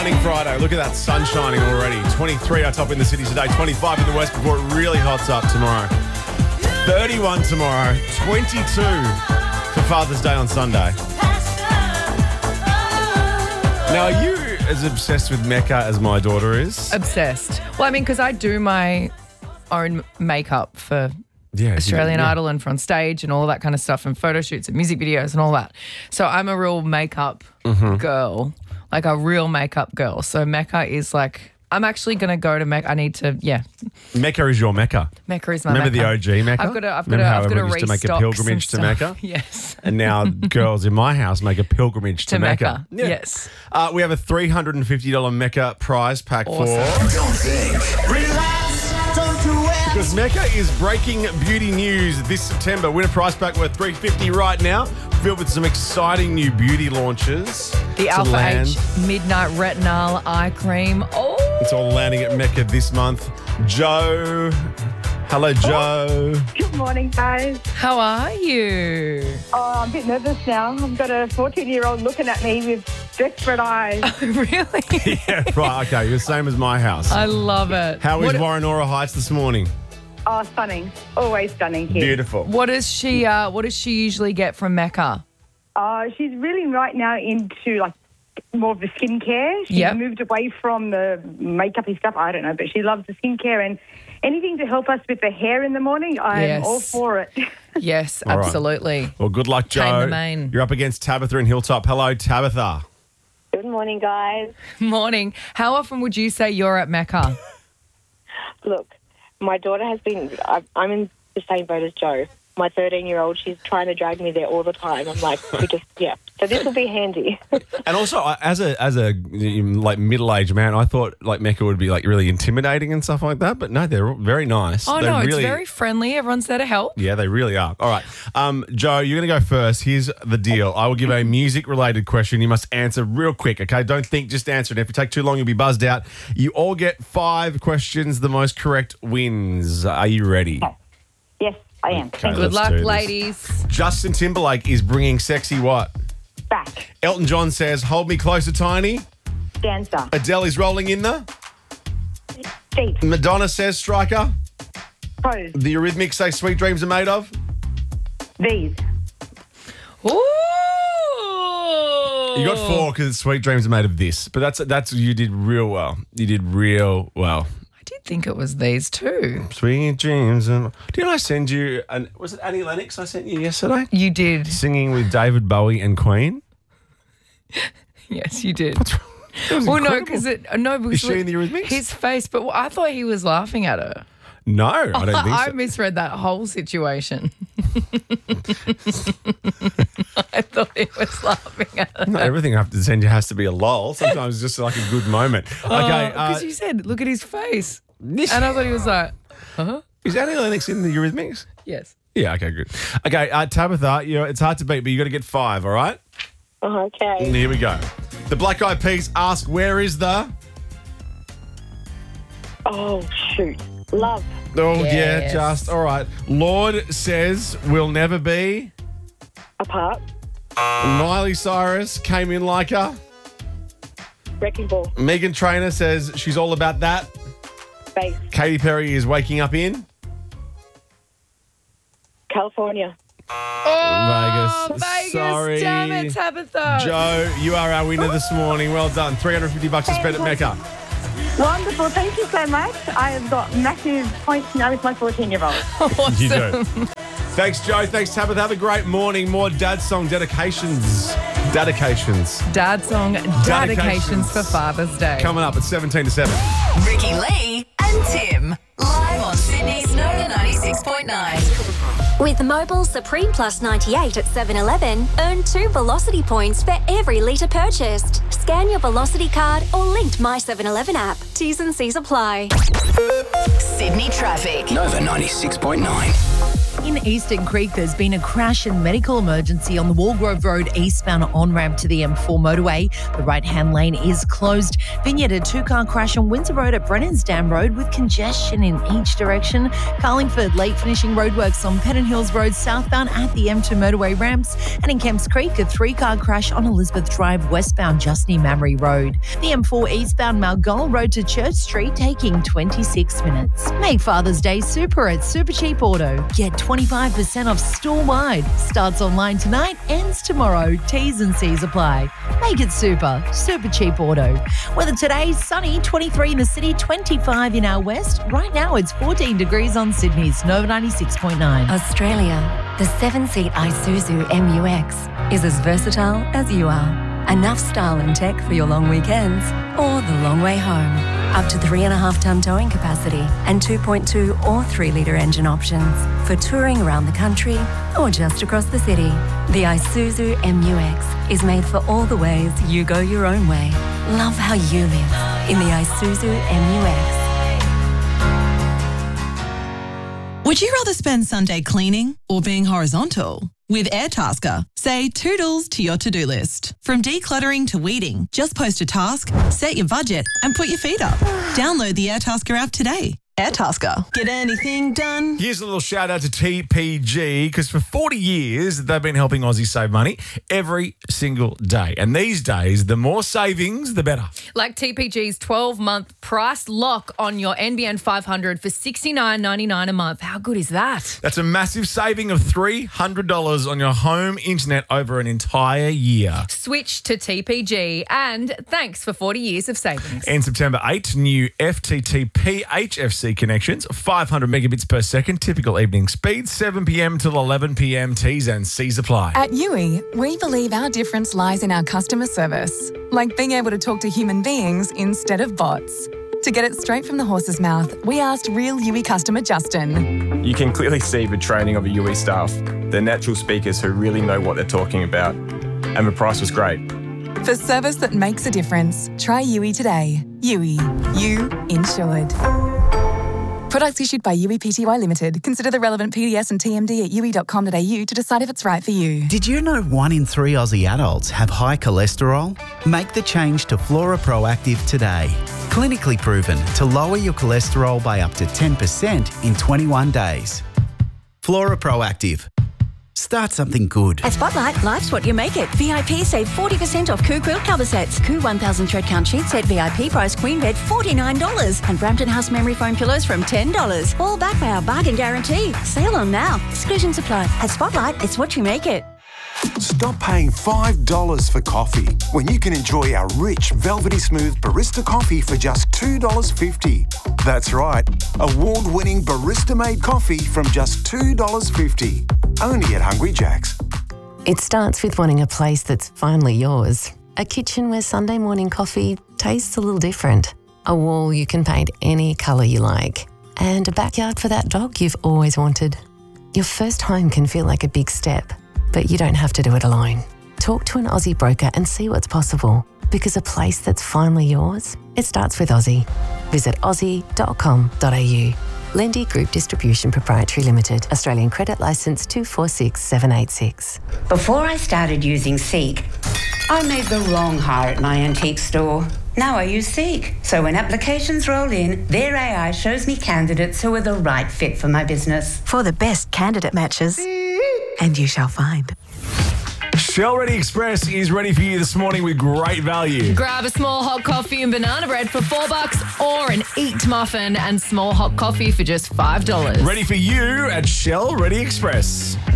Shining Friday. Look at that sun shining already. 23 are top in the city today, 25 in the west before it really hots up tomorrow. 31 tomorrow, 22 for Father's Day on Sunday. Now, are you as obsessed with Mecca as my daughter is? Obsessed. Well, I mean, because I do my own makeup for Australian Idol and for on stage and all that kind of stuff and photo shoots and music videos and all that. So I'm a real makeup girl, like a real makeup girl. So Mecca is like, I'm actually going to go to Mecca. I need to, Mecca is your Mecca. Mecca is my Remember Mecca. the OG Mecca? I've got to used to make a pilgrimage to Mecca? Yes. And now girls in my house make a pilgrimage to Mecca. Yeah. Yes. We have a $350 Mecca prize pack for... Don't think. Relax. Don't do it. Because Mecca is breaking beauty news this September. Win a prize pack worth $350 right now, filled with some exciting new beauty launches. The Alpha H Midnight Retinol Eye Cream. Oh. It's all landing at Mecca this month. Joe. Hello, Joe. Good morning, guys. How are you? Oh, I'm a bit nervous now. I've got a 14-year-old looking at me with desperate eyes. Really? Yeah, right. Okay, you're the same as my house. I love it. How is Warrenora Heights this morning? Oh, stunning. Always stunning here. Beautiful. What does she usually get from Mecca? She's really right now into like more of the skincare. She's moved away from the makeup-y stuff. I don't know, but she loves the skincare and anything to help us with the hair in the morning. I'm all for it. Yes, All right. absolutely. Well, good luck, Joe. Tame the mane. You're up against Tabitha in Hilltop. Hello, Tabitha. Good morning, guys. Morning. How often would you say you're at Mecca? Look, my daughter has been, I'm in the same boat as Joe. My 13-year-old, she's trying to drag me there all the time. I'm like, So this will be handy. And also, as a like middle-aged man, I thought like Mecca would be like really intimidating and stuff like that. But no, they're all very nice. Oh, no, it's very friendly. Everyone's there to help. Yeah, they really are. All right. Joe, you're going to go first. Here's the deal. I will give a music-related question. You must answer real quick, okay? Don't think, just answer it. If you take too long, you'll be buzzed out. You all get 5 questions. The most correct wins. Are you ready? Yes, I am. Okay, Good let's luck, do this. ladies. Justin Timberlake is bringing sexy what? Back. Elton John says, hold me closer, tiny. Dancer. Adele is rolling in the... Deep. Madonna says, striker. Pose. The Eurythmics say, sweet dreams are made of. These. Ooh. You got 4 because sweet dreams are made of this. But that's you did real well. You did real well. I did think it was these two. Sweet dreams. Didn't I send you, was it Annie Lennox I sent you yesterday? You did. Singing with David Bowie and Queen. Yes, you did. What's wrong? It was Well, no, incredible. because Is she in the Eurythmics? his face, but I thought he was laughing at her. No, I don't think I so. misread that whole situation. I thought he was laughing at her. Not everything I have to send you has to be a lol. Sometimes it's just like a good moment. Okay. Because you said, look at his face. And I thought he was like, huh? Is Annie Lennox in the Eurythmics? Yes. Yeah, okay, good. Okay, Tabitha, it's hard to beat, but you got to get 5, all right? Okay. And here we go. The Black Eyed Peas ask, where is the... Oh, shoot. Love. Oh, yeah, Yes. just, all right. Lord says we'll never be. Apart. Miley Cyrus came in like a... Wrecking ball. Megan Trainor says she's all about that. Space. Katy Perry is waking up in... California. Oh, Vegas. Sorry. Damn it, Tabitha. Joe, you are our winner this morning. Well done. $350 to spend at Mecca. Wonderful. Thank you so much. I have got massive points now with my 14-year-old. Awesome. You do. Thanks, Joe. Thanks, Tabitha. Have a great morning. More Dad Song dedications. Dad song dedications for Father's Day. Coming up at 17 to 7. Ricky Lee and Tim. Live on Sydney's Nova 96.9. With Mobile Supreme Plus 98 at 7-Eleven, earn 2 Velocity points for every litre purchased. Scan your Velocity card or linked My 7-Eleven app. T's and C's apply. Sydney traffic. Nova 96.9. In Eastern Creek, there's been a crash and medical emergency on the Walgrove Road eastbound on-ramp to the M4 motorway. The right-hand lane is closed. Vineyard, a two-car crash on Windsor Road at Brennan's Dam Road with congestion in each direction. Carlingford, late finishing roadworks on Pennant Hills Road southbound at the M2 motorway ramps. And in Kemps Creek, a three-car crash on Elizabeth Drive westbound just near Mamre Road. The M4 eastbound Malgol Road to Church Street taking 26 minutes. Make Father's Day super at Super Cheap Auto. Get 25% off store-wide. Starts online tonight, ends tomorrow. T's and C's apply. Make it super. Super Cheap Auto. Weather today, sunny, 23 in the city, 25 in our west. Right now, it's 14 degrees on Sydney's Nova 96.9. Australia, the 7-seat Isuzu MU-X is as versatile as you are. Enough style and tech for your long weekends or the long way home. Up to 3.5-tonne towing capacity and 2.2 or 3-litre engine options for touring around the country or just across the city. The Isuzu MU-X is made for all the ways you go your own way. Love how you live in the Isuzu MU-X. Would you rather spend Sunday cleaning or being horizontal? With Airtasker, say toodles to your to-do list. From decluttering to weeding, just post a task, set your budget, and put your feet up. Download the Airtasker app today. Airtasker. Get anything done. Here's a little shout out to TPG because for 40 years they've been helping Aussies save money every single day. And these days, the more savings, the better. Like TPG's 12-month price lock on your NBN 500 for $69.99 a month. How good is that? That's a massive saving of $300 on your home internet over an entire year. Switch to TPG and thanks for 40 years of savings. In September 8, new FTTP HFC connections, 500 megabits per second, typical evening speed, 7 p.m. till 11 p.m. T's and C's apply. At Yui, we believe our difference lies in our customer service, like being able to talk to human beings instead of bots. To get it straight from the horse's mouth, we asked real Yui customer Justin. You can clearly see the training of the Yui staff. They're natural speakers who really know what they're talking about. And the price was great. For service that makes a difference, try Yui today. Yui, you insured. Products issued by Yui Pty Limited. Consider the relevant PDS and TMD at yui.com.au to decide if it's right for you. Did you know 1 in 3 Aussie adults have high cholesterol? Make the change to Flora Proactive today. Clinically proven to lower your cholesterol by up to 10% in 21 days. Flora Proactive. Start something good. At Spotlight, life's what you make it. VIP save 40% off Koo quilt cover sets. Koo 1000 thread count sheet set VIP price queen bed $49. And Brampton House memory foam pillows from $10. All backed by our bargain guarantee. Sale on now. Exclusions apply. At Spotlight, it's what you make it. Stop paying $5 for coffee when you can enjoy our rich, velvety smooth barista coffee for just $2.50. That's right, award-winning barista-made coffee from just $2.50. Only at Hungry Jack's. It starts with wanting a place that's finally yours. A kitchen where Sunday morning coffee tastes a little different. A wall you can paint any colour you like. And a backyard for that dog you've always wanted. Your first home can feel like a big step, but you don't have to do it alone. Talk to an Aussie broker and see what's possible. Because a place that's finally yours, it starts with Aussie. Visit aussie.com.au. Lendy Group Distribution Proprietary Limited. Australian Credit Licence 246786. Before I started using Seek, I made the wrong hire at my antique store. Now I use Seek. So when applications roll in, their AI shows me candidates who are the right fit for my business. For the best candidate matches, and you shall find. Shell Ready Express is ready for you this morning with great value. Grab a small hot coffee and banana bread for $4 or an Eat muffin and small hot coffee for just $5. Ready for you at Shell Ready Express.